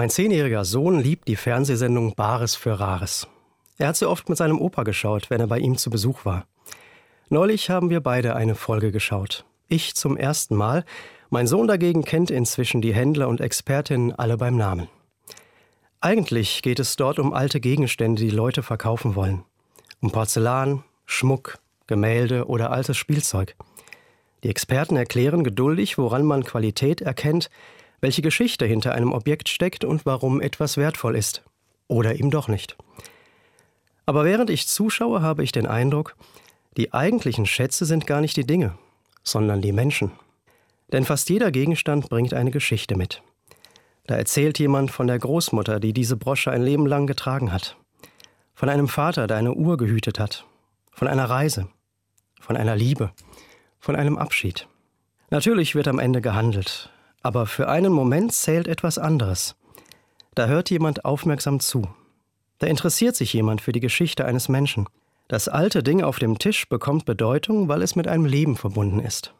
Mein 10-jähriger Sohn liebt die Fernsehsendung Bares für Rares. Er hat sie oft mit seinem Opa geschaut, wenn er bei ihm zu Besuch war. Neulich haben wir beide eine Folge geschaut. Ich zum ersten Mal. Mein Sohn dagegen kennt inzwischen die Händler und Expertinnen alle beim Namen. Eigentlich geht es dort um alte Gegenstände, die Leute verkaufen wollen. Um Porzellan, Schmuck, Gemälde oder altes Spielzeug. Die Experten erklären geduldig, woran man Qualität erkennt, welche Geschichte hinter einem Objekt steckt und warum etwas wertvoll ist. Oder eben doch nicht. Aber während ich zuschaue, habe ich den Eindruck, die eigentlichen Schätze sind gar nicht die Dinge, sondern die Menschen. Denn fast jeder Gegenstand bringt eine Geschichte mit. Da erzählt jemand von der Großmutter, die diese Brosche ein Leben lang getragen hat. Von einem Vater, der eine Uhr gehütet hat. Von einer Reise. Von einer Liebe. Von einem Abschied. Natürlich wird am Ende gehandelt. Aber für einen Moment zählt etwas anderes. Da hört jemand aufmerksam zu. Da interessiert sich jemand für die Geschichte eines Menschen. Das alte Ding auf dem Tisch bekommt Bedeutung, weil es mit einem Leben verbunden ist.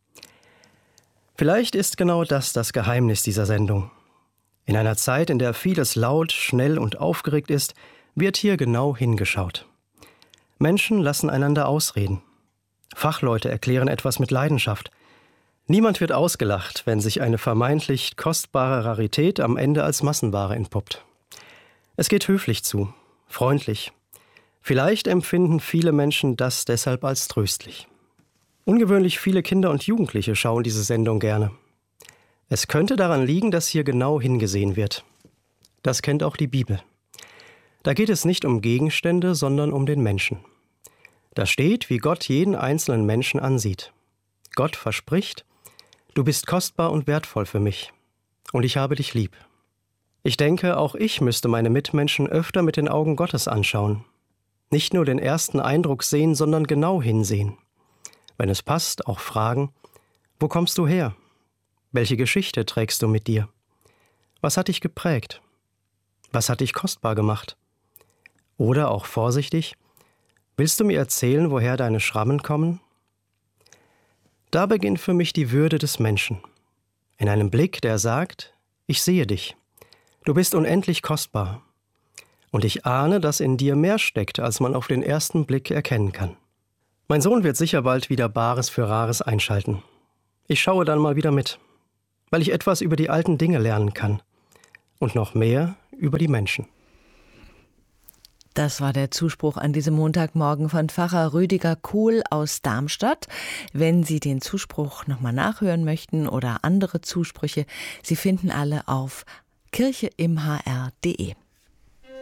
Vielleicht ist genau das Geheimnis dieser Sendung. In einer Zeit, in der vieles laut, schnell und aufgeregt ist, wird hier genau hingeschaut. Menschen lassen einander ausreden. Fachleute erklären etwas mit Leidenschaft. Niemand wird ausgelacht, wenn sich eine vermeintlich kostbare Rarität am Ende als Massenware entpuppt. Es geht höflich zu, freundlich. Vielleicht empfinden viele Menschen das deshalb als tröstlich. Ungewöhnlich viele Kinder und Jugendliche schauen diese Sendung gerne. Es könnte daran liegen, dass hier genau hingesehen wird. Das kennt auch die Bibel. Da geht es nicht um Gegenstände, sondern um den Menschen. Da steht, wie Gott jeden einzelnen Menschen ansieht. Gott verspricht: Du bist kostbar und wertvoll für mich, und ich habe dich lieb. Ich denke, auch ich müsste meine Mitmenschen öfter mit den Augen Gottes anschauen. Nicht nur den ersten Eindruck sehen, sondern genau hinsehen. Wenn es passt, auch fragen: Wo kommst du her? Welche Geschichte trägst du mit dir? Was hat dich geprägt? Was hat dich kostbar gemacht? Oder auch vorsichtig: Willst du mir erzählen, woher deine Schrammen kommen? Da beginnt für mich die Würde des Menschen. In einem Blick, der sagt: Ich sehe dich. Du bist unendlich kostbar. Und ich ahne, dass in dir mehr steckt, als man auf den ersten Blick erkennen kann. Mein Sohn wird sicher bald wieder Bares für Rares einschalten. Ich schaue dann mal wieder mit, weil ich etwas über die alten Dinge lernen kann. Und noch mehr über die Menschen. Das war der Zuspruch an diesem Montagmorgen von Pfarrer Rüdiger Kuhl aus Darmstadt. Wenn Sie den Zuspruch nochmal nachhören möchten oder andere Zusprüche, Sie finden alle auf kircheimhr.de.